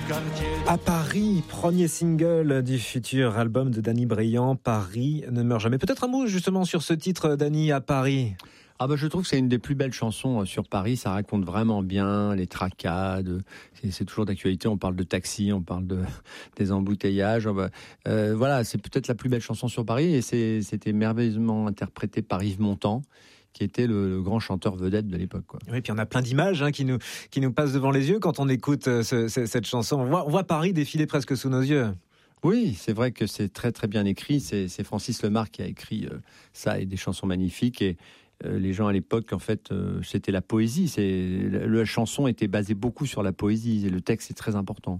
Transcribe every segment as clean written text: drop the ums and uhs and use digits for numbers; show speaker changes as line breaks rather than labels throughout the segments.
À Paris, premier single du futur album de Danny Briand, Paris ne meurt jamais. Peut-être un mot justement sur ce titre, Danny, à Paris.
Je trouve que c'est une des plus belles chansons sur Paris. Ça raconte vraiment bien les tracades. C'est toujours d'actualité. On parle de taxi, on parle des embouteillages. Voilà, c'est peut-être la plus belle chanson sur Paris. Et c'était merveilleusement interprété par Yves Montand, qui était le grand chanteur vedette de l'époque, quoi.
Oui, puis on a plein d'images qui nous passent devant les yeux quand on écoute cette chanson. On voit Paris défiler presque sous nos yeux.
Oui, c'est vrai que c'est très très bien écrit. C'est Francis Lemarque qui a écrit ça et des chansons magnifiques. Et les gens à l'époque, en fait, c'était la poésie. La chanson était basée beaucoup sur la poésie. Et le texte est très important.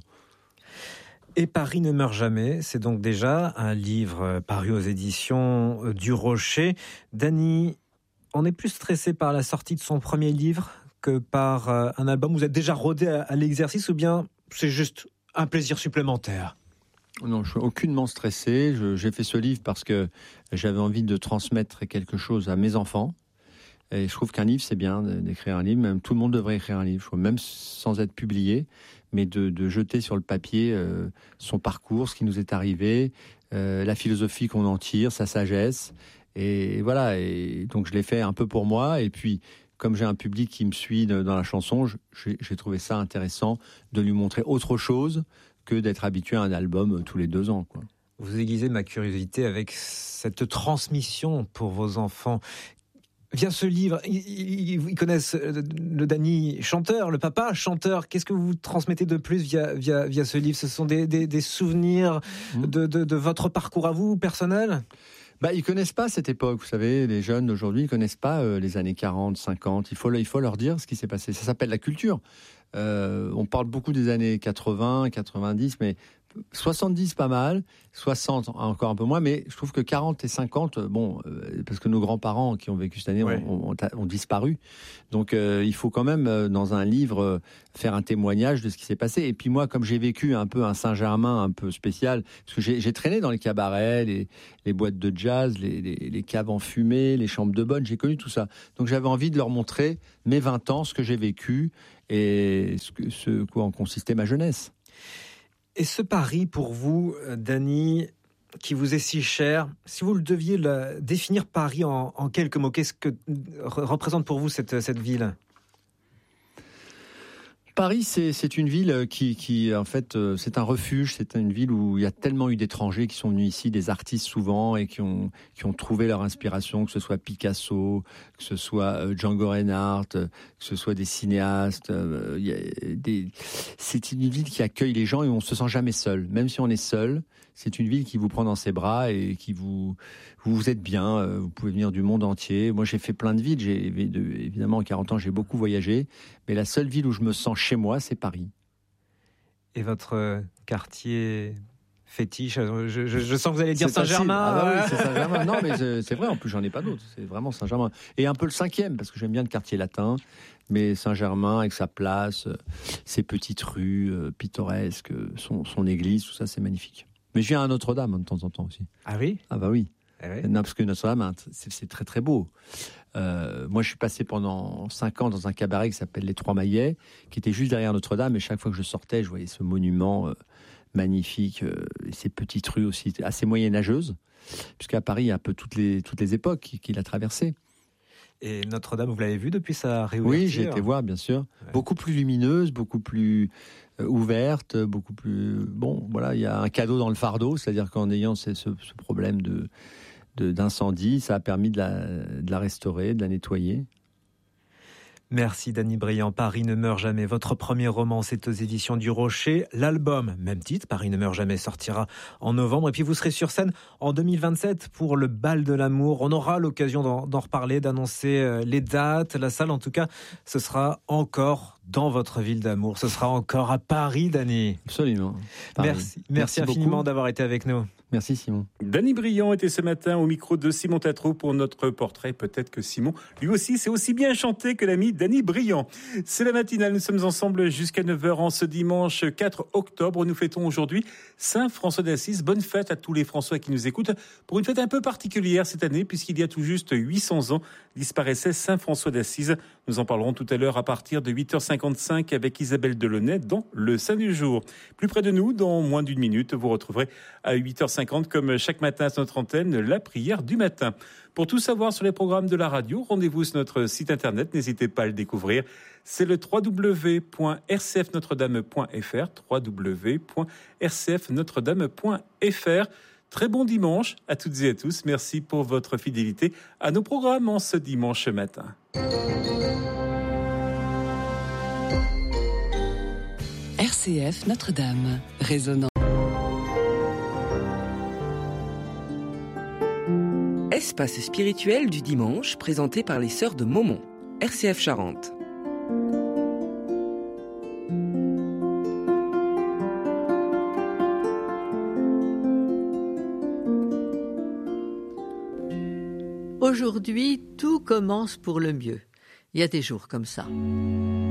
Et Paris ne meurt jamais, c'est donc déjà un livre paru aux éditions du Rocher. Danny, on est plus stressé par la sortie de son premier livre que par un album. Vous êtes déjà rodé à l'exercice ou bien c'est juste un plaisir supplémentaire ?
Non, je suis aucunement stressé. J'ai fait ce livre parce que j'avais envie de transmettre quelque chose à mes enfants. Et je trouve qu'un livre, c'est bien d'écrire un livre. Même tout le monde devrait écrire un livre, même sans être publié, mais de jeter sur le papier son parcours, ce qui nous est arrivé, la philosophie qu'on en tire, sa sagesse. Et voilà. Et donc je l'ai fait un peu pour moi. Et puis, comme j'ai un public qui me suit dans la chanson, j'ai trouvé ça intéressant de lui montrer autre chose que d'être habitué à un album tous les 2 ans, quoi.
Vous aiguisez ma curiosité avec cette transmission pour vos enfants. Via ce livre, ils connaissent le Danny chanteur, le papa chanteur. Qu'est-ce que vous transmettez de plus via ce livre ? Ce sont des souvenirs de votre parcours à vous, personnel ?
Ils connaissent pas cette époque, vous savez, les jeunes d'aujourd'hui, ils connaissent pas les années 40, 50. Il faut leur dire ce qui s'est passé. Ça s'appelle la culture. On parle beaucoup des années 80, 90, mais 70 pas mal, 60 encore un peu moins, mais je trouve que 40 et 50, parce que nos grands-parents qui ont vécu cette année ont disparu. Donc il faut quand même, dans un livre, faire un témoignage de ce qui s'est passé. Et puis moi, comme j'ai vécu un peu un Saint-Germain un peu spécial, parce que j'ai traîné dans les cabarets, les boîtes de jazz, les caves en fumée, les chambres de bonne, j'ai connu tout ça. Donc j'avais envie de leur montrer mes 20 ans, ce que j'ai vécu et ce quoi en consistait ma jeunesse.
Et ce Paris, pour vous, Danny, qui vous est si cher, si vous le deviez définir Paris en quelques mots, qu'est-ce que représente pour vous cette ville ?
Paris, c'est une ville qui en fait, c'est un refuge. C'est une ville où il y a tellement eu d'étrangers qui sont venus ici, des artistes souvent, et qui ont trouvé leur inspiration, que ce soit Picasso, que ce soit Django Reinhardt, que ce soit des cinéastes. C'est une ville qui accueille les gens et où on se sent jamais seul. Même si on est seul, c'est une ville qui vous prend dans ses bras et qui vous êtes bien. Vous pouvez venir du monde entier. Moi, j'ai fait plein de villes. Évidemment, à 40 ans, j'ai beaucoup voyagé. Mais la seule ville où je me sens chez moi, c'est Paris.
Et votre quartier fétiche, je sens que vous allez dire Saint-Germain.
Oui, c'est Saint-Germain. Non, mais c'est vrai, en plus, j'en ai pas d'autres. C'est vraiment Saint-Germain. Et un peu le 5e, parce que j'aime bien le quartier latin. Mais Saint-Germain, avec sa place, ses petites rues pittoresques, son église, tout ça, c'est magnifique. Mais je viens à Notre-Dame de temps en temps aussi.
Ah oui ?
Ah bah oui.
Ah ouais.
Non, parce que Notre-Dame, c'est très très beau. Moi, je suis passé pendant 5 ans dans un cabaret qui s'appelle Les Trois Maillets, qui était juste derrière Notre-Dame. Et chaque fois que je sortais, je voyais ce monument magnifique, et ces petites rues aussi assez moyenâgeuses, puisqu'à Paris, il y a un peu toutes les époques qu'il a traversées.
Et Notre-Dame, vous l'avez vu depuis sa réouverture ?
Oui, j'ai été voir, bien sûr. Ouais. Beaucoup plus lumineuse, beaucoup plus ouverte, beaucoup plus... Bon, voilà, il y a un cadeau dans le fardeau, c'est-à-dire qu'en ayant ce problème d'incendie, ça a permis de la restaurer, de la nettoyer.
Merci Danny Briand. Paris ne meurt jamais. Votre premier roman, c'est aux éditions du Rocher. L'album, même titre, Paris ne meurt jamais, sortira en novembre. Et puis vous serez sur scène en 2027 pour le Bal de l'amour. On aura l'occasion d'en reparler, d'annoncer les dates. La salle, en tout cas, ce sera encore dans votre ville d'amour. Ce sera encore à Paris, Danny.
Absolument.
Merci infiniment d'avoir été avec nous.
Merci Simon.
Danny Briand était ce matin au micro de Simon Tatro pour notre portrait. Peut-être que Simon, lui aussi, c'est aussi bien chanté que l'ami Danny Briand. C'est la matinale, nous sommes ensemble jusqu'à 9h en ce dimanche 4 octobre. Nous fêtons aujourd'hui Saint François d'Assise. Bonne fête à tous les François qui nous écoutent pour une fête un peu particulière cette année puisqu'il y a tout juste 800 ans disparaissait Saint François d'Assise, Nous en parlerons tout à l'heure à partir de 8h55 avec Isabelle Delaunay dans le Saint du jour. Plus près de nous, dans moins d'une minute, vous retrouverez à 8h50 comme chaque matin sur notre antenne la prière du matin. Pour tout savoir sur les programmes de la radio, rendez-vous sur notre site internet, n'hésitez pas à le découvrir. C'est le www.rcfnotredame.fr, www.rcfnotredame.fr. Très bon dimanche à toutes et à tous. Merci pour votre fidélité à nos programmes en ce dimanche matin.
RCF Notre-Dame, résonnant. Espace spirituel du dimanche présenté par les Sœurs de Maumont, RCF Charente.
Aujourd'hui, tout commence pour le mieux. Il y a des jours comme ça.